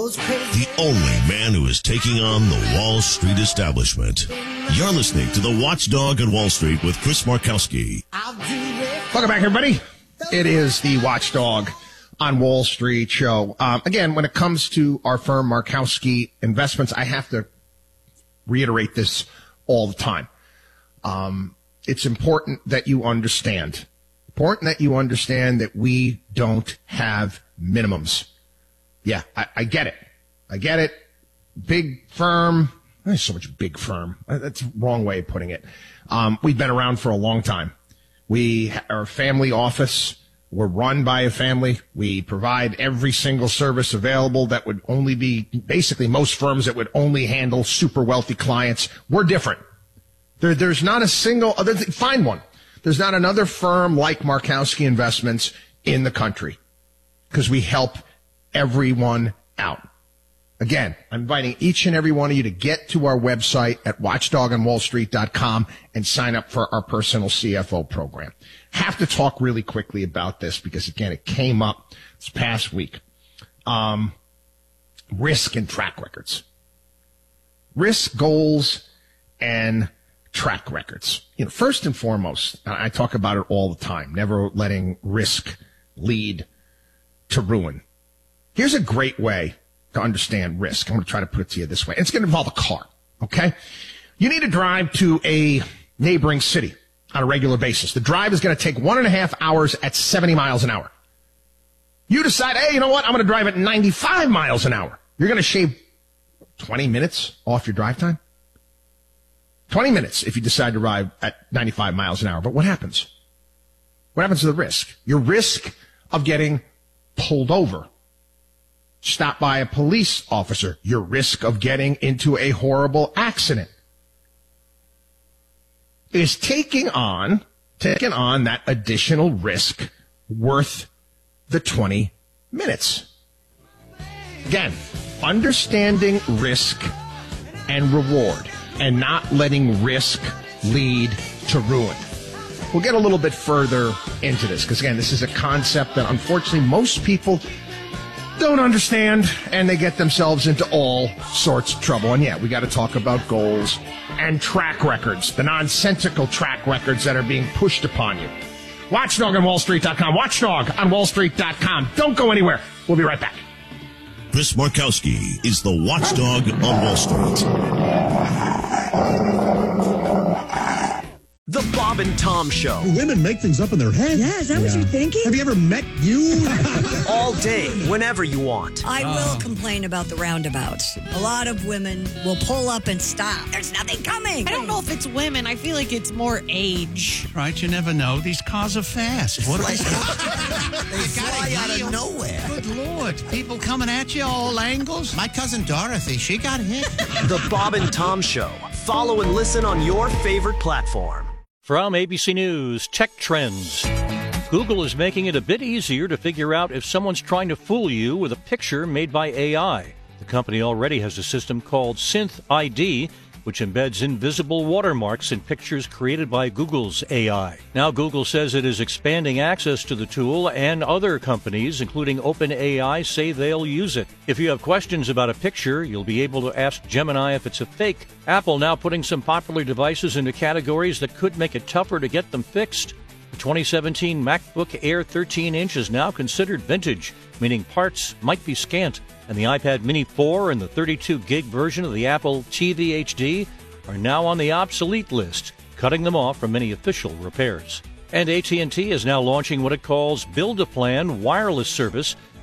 The only man who is taking on the Wall Street establishment. You're listening to The Watchdog on Wall Street with Chris Markowski. Welcome back, everybody. It is the Watchdog on Wall Street show. Again, when it comes to our firm, Markowski Investments, I have to reiterate this all the time. It's important that you understand. That we don't have minimums. Yeah, I get it. I get it. Big firm. There's so much big firm. That's the wrong way of putting it. We've been around for a long time. We are a family office. We're run by a family. We provide every single service available that would only be, basically most firms that would only handle super wealthy clients. We're different. There's not a single other, find one. There's not another firm like Markowski Investments in the country because we help everyone out. Again, I'm inviting each and every one of you to get to our website at watchdogonwallstreet.com and sign up for our personal CFO program. Have to talk really quickly about this because, again, it came up this past week. Risk and track records. Risk, goals, and track records. First and foremost, I talk about it all the time, never letting risk lead to ruin. Here's a great way to understand risk. I'm going to try to put it to you this way. It's going to involve a car, okay? You need to drive to a neighboring city on a regular basis. The drive is going to take 1.5 hours at 70 miles an hour. You decide, hey, you know what? I'm going to drive at 95 miles an hour. You're going to shave 20 minutes off your drive time? 20 minutes if you decide to ride at 95 miles an hour. But what happens? What happens to the risk? Your risk of getting pulled over, stopped by a police officer, your risk of getting into a horrible accident is taking on that additional risk worth the 20 minutes. Again, understanding risk and reward and not letting risk lead to ruin. We'll get a little bit further into this because, again, this is a concept that unfortunately most people don't understand and they get themselves into all sorts of trouble. And yeah, we got to talk about goals and track records, the nonsensical track records that are being pushed upon you. WatchdogOnWallStreet.com. WatchdogOnWallStreet.com. Don't go anywhere. We'll be right back. Chris Markowski is the Watchdog on Wall Street. The Bob and Tom Show. Women make things up in their head. Yeah, is that what you're thinking? Have you ever met you? All day, whenever you want. I will complain about the roundabouts. A lot of women will pull up and stop. There's nothing coming. I don't know if it's women. I feel like it's more age. Right, you never know. These cars are fast. What are they? They fly out of nowhere. Good Lord. People coming at you all angles. My cousin Dorothy, she got hit. The Bob and Tom Show. Follow and listen on your favorite platform. From ABC News, Tech Trends. Google is making it a bit easier to figure out if someone's trying to fool you with a picture made by AI. The company already has a system called Synth ID, which embeds invisible watermarks in pictures created by Google's AI. Now Google says it is expanding access to the tool, and other companies, including OpenAI, say they'll use it. If you have questions about a picture, you'll be able to ask Gemini if it's a fake. Apple now putting some popular devices into categories that could make it tougher to get them fixed. The 2017 MacBook Air 13-inch is now considered vintage, meaning parts might be scant. And the iPad Mini 4 and the 32-gig version of the Apple TV HD are now on the obsolete list, cutting them off from any official repairs. And AT&T is now launching what it calls Build-A-Plan wireless service